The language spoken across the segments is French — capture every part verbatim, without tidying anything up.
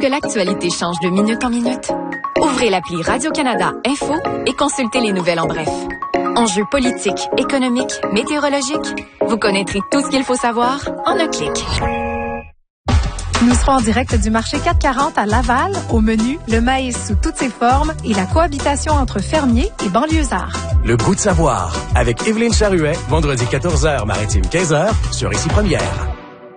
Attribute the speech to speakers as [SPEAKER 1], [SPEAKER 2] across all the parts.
[SPEAKER 1] l'actualité change de minute en minute? Ouvrez l'appli Radio-Canada Info et consultez les nouvelles en bref. Enjeux politiques, économiques, météorologiques, vous connaîtrez tout ce qu'il faut savoir en un clic.
[SPEAKER 2] Nous serons en direct du marché quatre cent quarante à Laval. Au menu, le maïs sous toutes ses formes et la cohabitation entre fermiers et banlieusards.
[SPEAKER 3] Le goût de savoir avec Évelyne Charuet, vendredi quatorze heures, maritime quinze heures, sur Ici Première.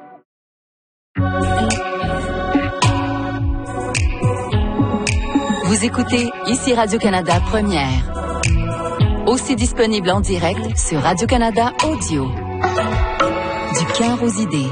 [SPEAKER 4] Vous écoutez Ici Radio-Canada Première. Aussi disponible en direct sur Radio-Canada Audio. Du cœur aux idées.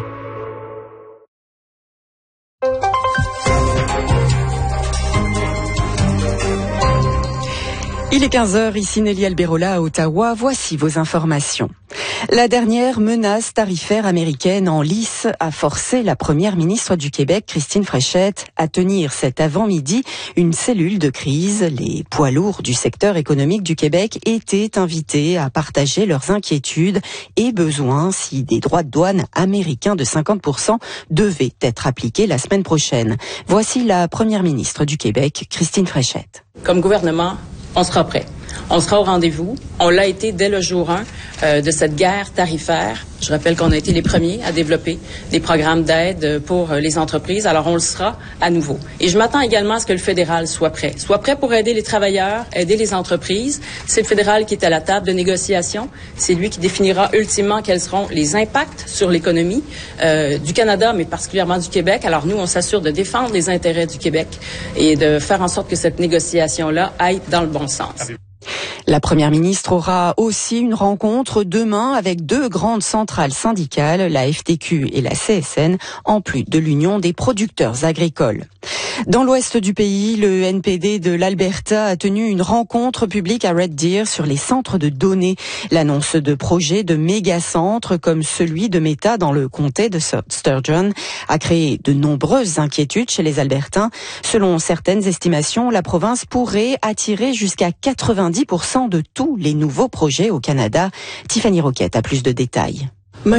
[SPEAKER 5] Il est quinze heures, ici Nelly Alberola à Ottawa. Voici vos informations. La dernière menace tarifaire américaine en lice a forcé la première ministre du Québec, Christine Fréchette, à tenir cet avant-midi une cellule de crise. Les poids lourds du secteur économique du Québec étaient invités à partager leurs inquiétudes et besoins si des droits de douane américains de cinquante pour cent devaient être appliqués la semaine prochaine. Voici la première ministre du Québec, Christine Fréchette.
[SPEAKER 6] Comme gouvernement, on sera prêt. On sera au rendez-vous. On l'a été dès le jour un euh, de cette guerre tarifaire. Je rappelle qu'on a été les premiers à développer des programmes d'aide pour les entreprises. Alors, on le sera à nouveau. Et je m'attends également à ce que le fédéral soit prêt. Soit prêt pour aider les travailleurs, aider les entreprises. C'est le fédéral qui est à la table de négociation. C'est lui qui définira ultimement quels seront les impacts sur l'économie euh, du Canada, mais particulièrement du Québec. Alors, nous, on s'assure de défendre les intérêts du Québec et de faire en sorte que cette négociation-là aille dans le bon sens.
[SPEAKER 5] La première ministre aura aussi une rencontre demain avec deux grandes centrales syndicales, la F T Q et la C S N, en plus de l'Union des producteurs agricoles. Dans l'ouest du pays, le N P D de l'Alberta a tenu une rencontre publique à Red Deer sur les centres de données. L'annonce de projets de méga-centres comme celui de Meta dans le comté de Sturgeon a créé de nombreuses inquiétudes chez les Albertains. Selon certaines estimations, la province pourrait attirer jusqu'à quatre-vingt-dix pour cent de tous les nouveaux projets au Canada. Tiffany Roquette a plus de détails.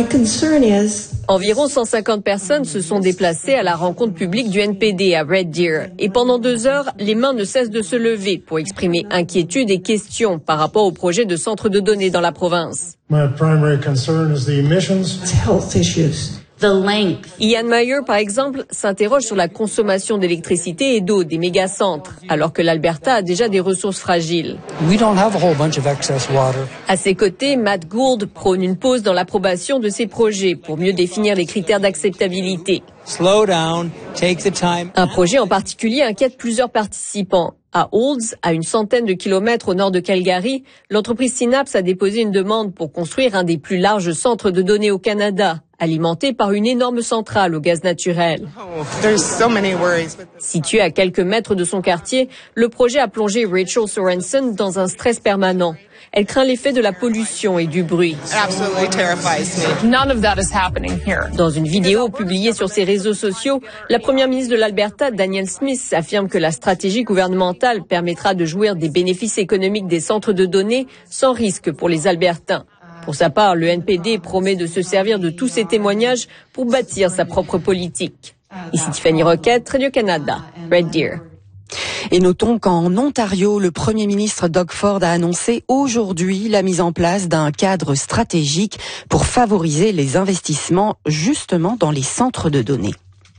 [SPEAKER 7] Environ cent cinquante personnes se sont déplacées à la rencontre publique du N P D à Red Deer. Et pendant deux heures, les mains ne cessent de se lever pour exprimer inquiétudes et questions par rapport au projet de centre de données dans la province.
[SPEAKER 8] My primary concern is the emissions. It's health issues.
[SPEAKER 7] Ian Meyer, par exemple, s'interroge sur la consommation d'électricité et d'eau des mégacentres, alors que l'Alberta a déjà des ressources fragiles.
[SPEAKER 9] We don't have a whole bunch of excess water.
[SPEAKER 7] À ses côtés, Matt Gould prône une pause dans l'approbation de ces projets pour mieux définir les critères d'acceptabilité.
[SPEAKER 9] Slow down, take the time.
[SPEAKER 7] Un projet en particulier inquiète plusieurs participants. À Olds, à une centaine de kilomètres au nord de Calgary, l'entreprise Synapse a déposé une demande pour construire un des plus larges centres de données au Canada, alimenté par une énorme centrale au gaz naturel. Situé à quelques mètres de son quartier, le projet a plongé Rachel Sorensen dans un stress permanent. Elle craint l'effet de la pollution et du bruit. Dans une vidéo publiée sur ses réseaux sociaux, la première ministre de l'Alberta, Danielle Smith, affirme que la stratégie gouvernementale permettra de jouir des bénéfices économiques des centres de données sans risque pour les Albertains. Pour sa part, le N P D promet de se servir de tous ces témoignages pour bâtir sa propre politique. Ici Tiffany Roquette, Radio-Canada, Red Deer.
[SPEAKER 5] Et notons qu'en Ontario, le premier ministre Doug Ford a annoncé aujourd'hui la mise en place d'un cadre stratégique pour favoriser les investissements justement dans les centres de données.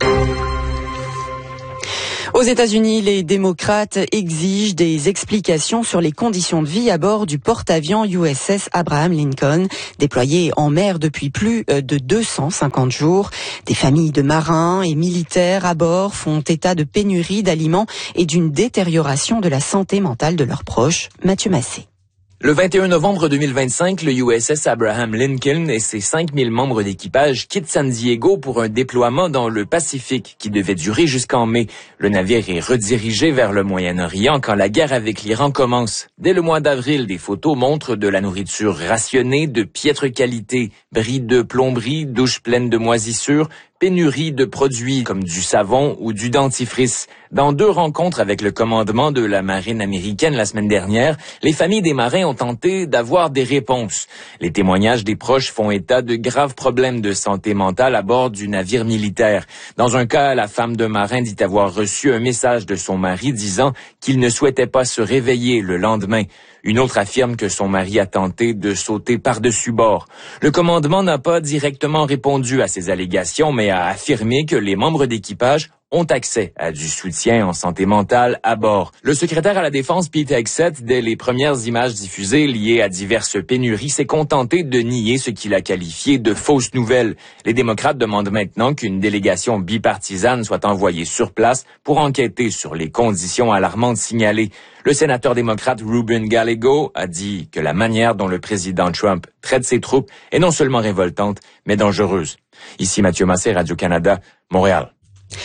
[SPEAKER 5] Aux États-Unis, les démocrates exigent des explications sur les conditions de vie à bord du porte-avions U S S Abraham Lincoln, déployé en mer depuis plus de deux cent cinquante jours. Des familles de marins et militaires à bord font état de pénurie d'aliments et d'une détérioration de la santé mentale de leurs proches. Mathieu Massé.
[SPEAKER 10] Le vingt et un novembre deux mille vingt-cinq, le U S S Abraham Lincoln et ses cinq mille membres d'équipage quittent San Diego pour un déploiement dans le Pacifique qui devait durer jusqu'en mai. Le navire est redirigé vers le Moyen-Orient quand la guerre avec l'Iran commence. Dès le mois d'avril, des photos montrent de la nourriture rationnée de piètre qualité, bris de plomberie, douches pleines de moisissures, pénurie de produits comme du savon ou du dentifrice. Dans deux rencontres avec le commandement de la marine américaine la semaine dernière, les familles des marins ont tenté d'avoir des réponses. Les témoignages des proches font état de graves problèmes de santé mentale à bord du navire militaire. Dans un cas, la femme d'un marin dit avoir reçu un message de son mari disant qu'il ne souhaitait pas se réveiller le lendemain. Une autre affirme que son mari a tenté de sauter par-dessus bord. Le commandement n'a pas directement répondu à ces allégations, mais a affirmé que les membres d'équipage ont accès à du soutien en santé mentale à bord. Le secrétaire à la Défense, Pete Hegseth, dès les premières images diffusées liées à diverses pénuries, s'est contenté de nier ce qu'il a qualifié de fausses nouvelles. Les démocrates demandent maintenant qu'une délégation bipartisane soit envoyée sur place pour enquêter sur les conditions alarmantes signalées. Le sénateur démocrate Ruben Gallego a dit que la manière dont le président Trump traite ses troupes est non seulement révoltante, mais dangereuse. Ici Mathieu Massé, Radio-Canada, Montréal.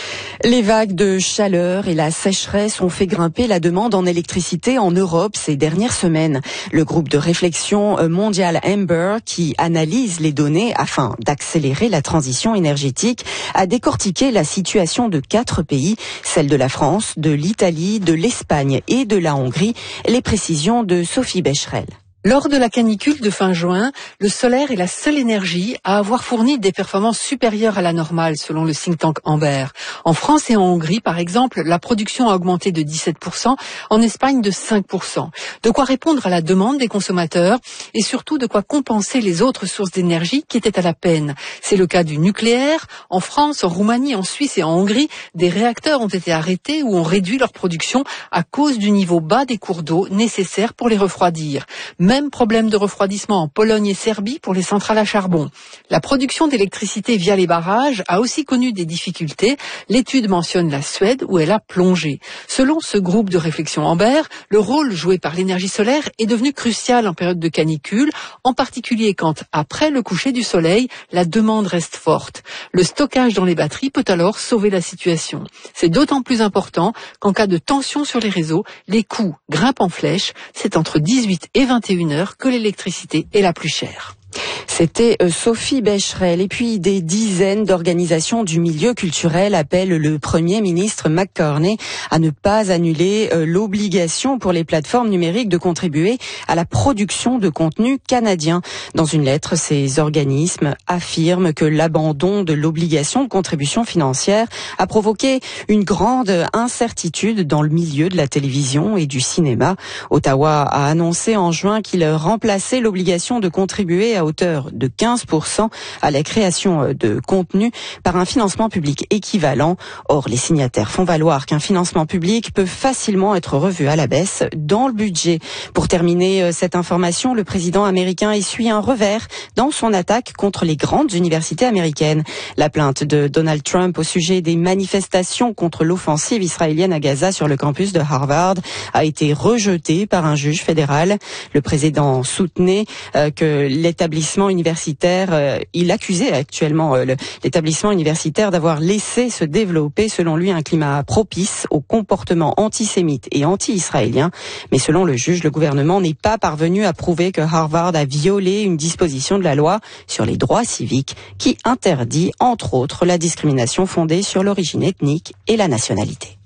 [SPEAKER 5] Les vagues de chaleur et la sécheresse ont fait grimper la demande en électricité en Europe ces dernières semaines. Le groupe de réflexion mondial Amber, qui analyse les données afin d'accélérer la transition énergétique, a décortiqué la situation de quatre pays, celle de la France, de l'Italie, de l'Espagne et de la Hongrie. Les précisions de Sophie Becherel.
[SPEAKER 2] Lors de la canicule de fin juin, le solaire est la seule énergie à avoir fourni des performances supérieures à la normale, selon le think tank Amber. En France et en Hongrie, par exemple, la production a augmenté de dix-sept pour cent, en Espagne de cinq pour cent. De quoi répondre à la demande des consommateurs et surtout de quoi compenser les autres sources d'énergie qui étaient à la peine. C'est le cas du nucléaire. En France, en Roumanie, en Suisse et en Hongrie, des réacteurs ont été arrêtés ou ont réduit leur production à cause du niveau bas des cours d'eau nécessaires pour les refroidir. Même problème de refroidissement en Pologne et Serbie pour les centrales à charbon. La production d'électricité via les barrages a aussi connu des difficultés. L'étude mentionne la Suède où elle a plongé. Selon ce groupe de réflexion Amber, le rôle joué par l'énergie solaire est devenu crucial en période de canicule, en particulier quand, après le coucher du soleil, la demande reste forte. Le stockage dans les batteries peut alors sauver la situation. C'est d'autant plus important qu'en cas de tension sur les réseaux, les coûts grimpent en flèche. C'est entre dix-huit et vingt et une heures que l'électricité est la plus chère.
[SPEAKER 5] C'était Sophie Becherel. Et puis des dizaines d'organisations du milieu culturel appellent le Premier ministre McCartney à ne pas annuler l'obligation pour les plateformes numériques de contribuer à la production de contenu canadien. Dans une lettre, ces organismes affirment que l'abandon de l'obligation de contribution financière a provoqué une grande incertitude dans le milieu de la télévision et du cinéma. Ottawa a annoncé en juin qu'il remplaçait l'obligation de contribuer à hauteur de quinze pour cent à la création de contenu par un financement public équivalent. Or, les signataires font valoir qu'un financement public peut facilement être revu à la baisse dans le budget. Pour terminer cette information, le président américain essuie un revers dans son attaque contre les grandes universités américaines. La plainte de Donald Trump au sujet des manifestations contre l'offensive israélienne à Gaza sur le campus de Harvard a été rejetée par un juge fédéral. Le président soutenait euh, que l'établissement universitaire, euh, il accusait actuellement euh, le, l'établissement universitaire d'avoir laissé se développer, selon lui, un climat propice au comportement antisémite et anti-israélien. Mais selon le juge, le gouvernement n'est pas parvenu à prouver que Harvard a violé une disposition de la loi sur les droits civiques qui interdit, entre autres, la discrimination fondée sur l'origine ethnique et la nationalité.